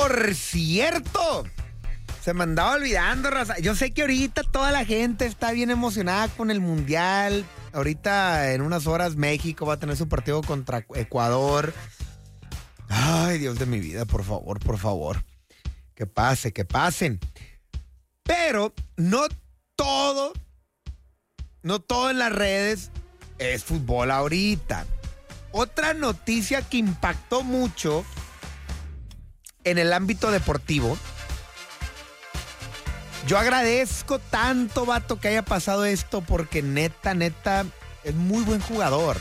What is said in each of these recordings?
Por cierto, se me andaba olvidando, raza. Yo sé que ahorita toda la gente está bien emocionada con el Mundial. Ahorita en unas horas México va a tener su partido contra Ecuador. Ay, Dios de mi vida, por favor, por favor. Que pasen. Pero no todo en las redes es fútbol ahorita. Otra noticia que impactó mucho en el ámbito deportivo. Yo agradezco tanto, vato, que haya pasado esto porque neta, es muy buen jugador.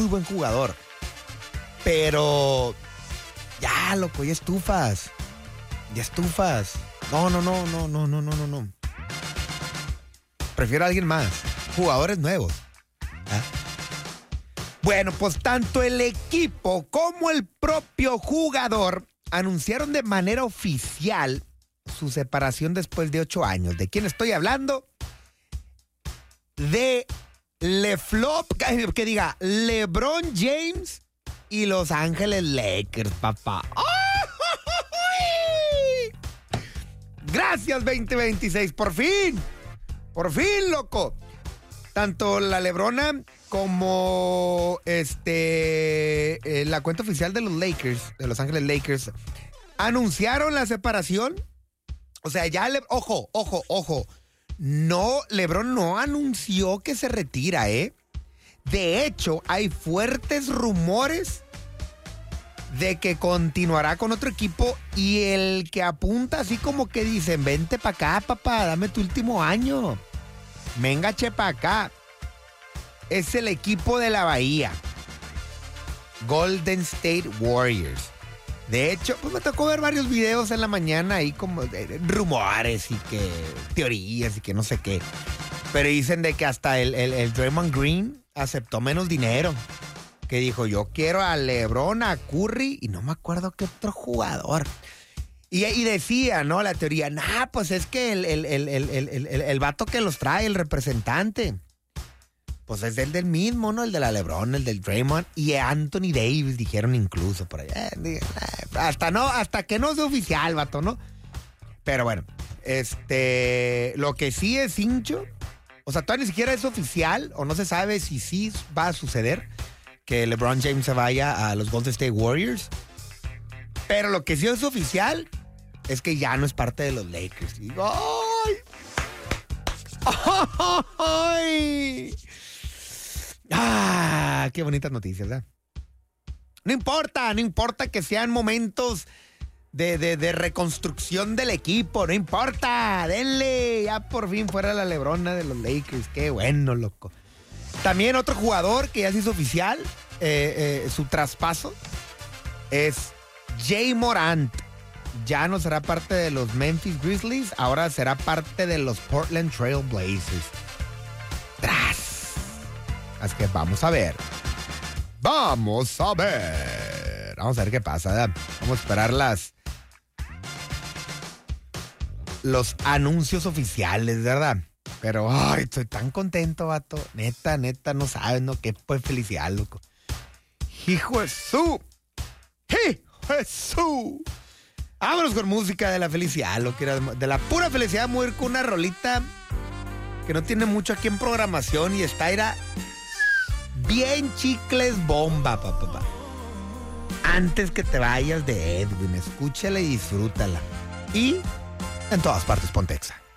Pero ya, loco, ya estufas. No. Prefiero a alguien más. Jugadores nuevos. ¿Ah? Bueno, pues tanto el equipo como el propio jugador anunciaron de manera oficial su separación después de 8 años. ¿De quién estoy hablando? De LeBron James y Los Ángeles Lakers, papá. ¡Ay! Gracias 2026, por fin, loco. Tanto la Lebrona como la cuenta oficial de los Lakers, de Los Ángeles Lakers, anunciaron la separación. O sea, ya, ojo. No, LeBron no anunció que se retira, ¿eh? De hecho, hay fuertes rumores de que continuará con otro equipo y el que apunta así como que dicen, vente para acá, papá, dame tu último año. Venga, chepa acá. Es el equipo de la Bahía. Golden State Warriors. De hecho, pues me tocó ver varios videos en la mañana ahí como rumores y que teorías y que no sé qué. Pero dicen de que hasta el Draymond Green aceptó menos dinero. Que dijo, yo quiero a LeBron, a Curry y no me acuerdo qué otro jugador. Y decía, ¿no? La teoría, pues es que el vato que los trae, el representante, pues es el del mismo, ¿no? El de la LeBron, el del Draymond y Anthony Davis, dijeron incluso por allá. Hasta que no sea oficial, vato, ¿no? Pero bueno, lo que sí es hincho, o sea, todavía ni siquiera es oficial, o no se sabe si sí va a suceder que LeBron James se vaya a los Golden State Warriors. Pero lo que sí es oficial es que ya no es parte de los Lakers. Y digo, ¡ay! ¡Ah! Qué bonitas noticias, ¿verdad? No importa que sean momentos de reconstrucción del equipo, no importa, denle, ya por fin fuera la Lebrona de los Lakers, qué bueno, loco. También otro jugador que ya se hizo oficial, su traspaso, es Jay Morant. Ya no será parte de los Memphis Grizzlies, ahora será parte de los Portland Trail Blazers. ¡Tras! Así que vamos a ver. Vamos a ver qué pasa, ¿verdad? Vamos a esperar los anuncios oficiales, ¿verdad? Pero, ay, estoy tan contento, vato. Neta, no sabes, ¿no? Qué pues felicidad, loco. ¡Hijo de su! ¡Jesús! Vámonos con música de la felicidad, loco. De la pura felicidad, voy a ir con una rolita que no tiene mucho aquí en programación y está, era bien chicles bomba, papá. Antes que te vayas de Edwin, escúchala y disfrútala. Y en todas partes, ponte Exa.